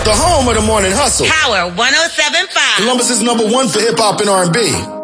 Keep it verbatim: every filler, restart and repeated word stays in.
the home of the morning hustle. Power one oh seven point five. Columbus is number one for hip hop and R and B.